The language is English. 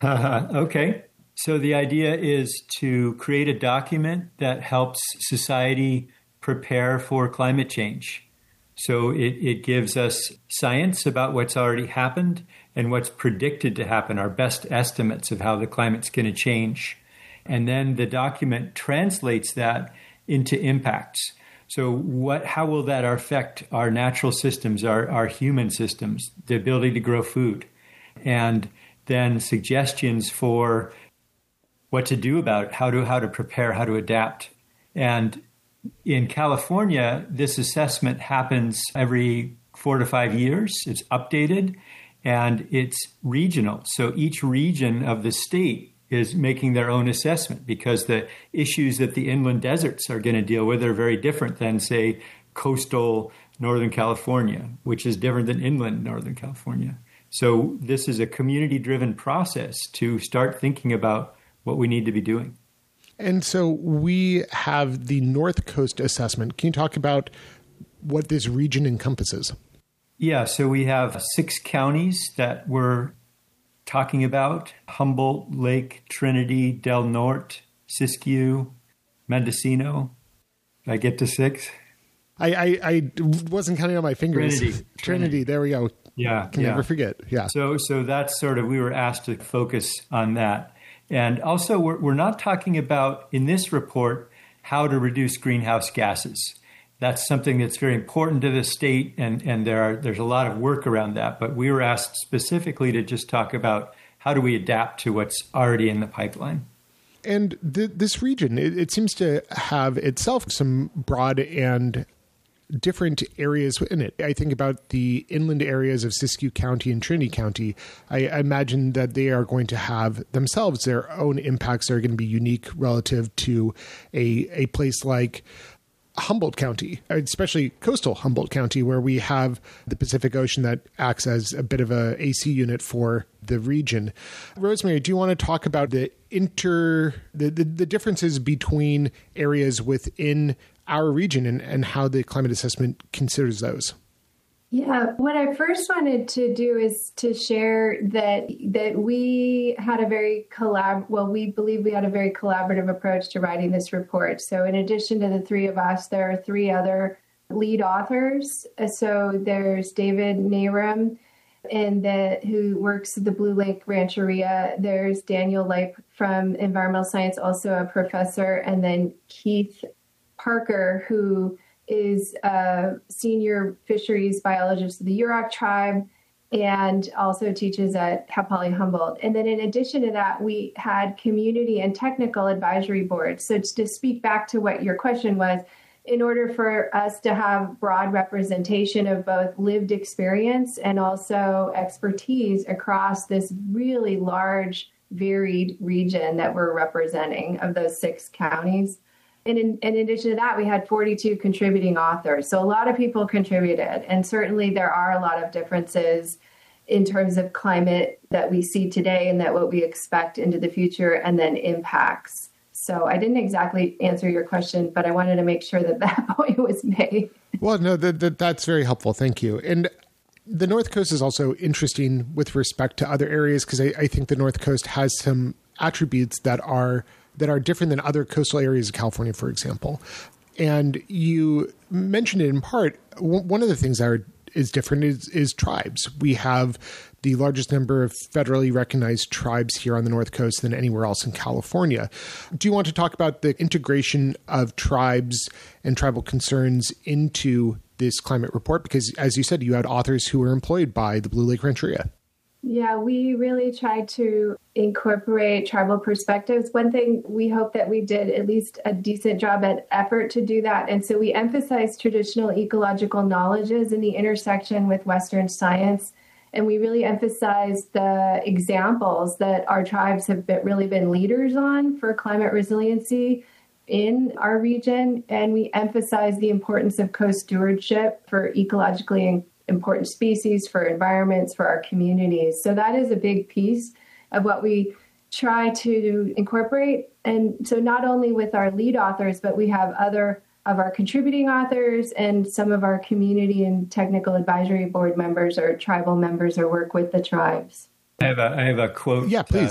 Okay. So the idea is to create a document that helps society prepare for climate change. So it gives us science about what's already happened and what's predicted to happen, our best estimates of how the climate's going to change. And then the document translates that into impacts. So how will that affect our natural systems, our human systems, the ability to grow food? And then suggestions for what to do about it, how to prepare, how to adapt. And in California, this assessment happens every 4 to 5 years. It's updated and it's regional. So each region of the state is making their own assessment because the issues that the inland deserts are going to deal with are very different than, say, coastal Northern California, which is different than inland Northern California. So this is a community-driven process to start thinking about what we need to be doing. And so we have the North Coast assessment. Can you talk about what this region encompasses? Yeah, so we have 6 counties that we're talking about: Humboldt, Lake, Trinity, Del Norte, Siskiyou, Mendocino. Did I get to 6? I wasn't counting on my fingers. Trinity. There we go. Yeah. Can never forget. Yeah. So that's sort of, we were asked to focus on that. And also, we're not talking about, in this report, how to reduce greenhouse gases. That's something that's very important to the state, and there's a lot of work around that. But we were asked specifically to just talk about how do we adapt to what's already in the pipeline. And this region, it seems to have itself some broad and different areas in it. I think about the inland areas of Siskiyou County and Trinity County. I imagine that they are going to have themselves their own impacts that are going to be unique relative to a place like Humboldt County, especially coastal Humboldt County, where we have the Pacific Ocean that acts as a bit of a AC unit for the region. Rosemary, do you want to talk about the differences between areas within our region and how the climate assessment considers those? Yeah, what I first wanted to do is to share that we had a very we believe we had a very collaborative approach to writing this report. So in addition to the 3 of us, there are 3 other lead authors. So there's David Nayram, who works at the Blue Lake Rancheria. There's Daniel Leip from environmental science, also a professor, and then Keith Parker, who is a senior fisheries biologist of the Yurok tribe and also teaches at Cal Poly Humboldt. And then in addition to that, we had community and technical advisory boards. So to speak back to what your question was, in order for us to have broad representation of both lived experience and also expertise across this really large, varied region that we're representing of those 6 counties. And in addition to that, we had 42 contributing authors. So a lot of people contributed. And certainly there are a lot of differences in terms of climate that we see today and that what we expect into the future, and then impacts. So I didn't exactly answer your question, but I wanted to make sure that point was made. Well, no, that's very helpful. Thank you. And the North Coast is also interesting with respect to other areas, because I think the North Coast has some attributes that are different than other coastal areas of California, for example. And you mentioned it in part. One of the things that is different is tribes. We have the largest number of federally recognized tribes here on the North Coast than anywhere else in California. Do you want to talk about the integration of tribes and tribal concerns into this climate report? Because, as you said, you had authors who were employed by the Blue Lake Rancheria. Yeah, we really tried to incorporate tribal perspectives. One thing, we hope that we did at least a decent job at effort to do that. And so we emphasized traditional ecological knowledges in the intersection with Western science. And we really emphasized the examples that our tribes have really been leaders on for climate resiliency in our region. And we emphasized the importance of co-stewardship for ecologically important species, for environments, for our communities. So that is a big piece of what we try to incorporate. And so not only with our lead authors, but we have other of our contributing authors and some of our community and technical advisory board members or tribal members or work with the tribes. I have a quote